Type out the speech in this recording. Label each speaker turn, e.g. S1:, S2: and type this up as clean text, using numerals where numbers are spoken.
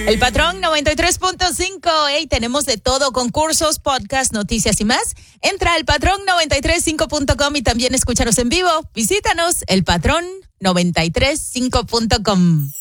S1: El Patrón 93.5. Hey, tenemos de todo, concursos, podcasts, noticias y más. Entra al patrón935.com y también escúchanos en vivo. Visítanos, elpatrón935.com.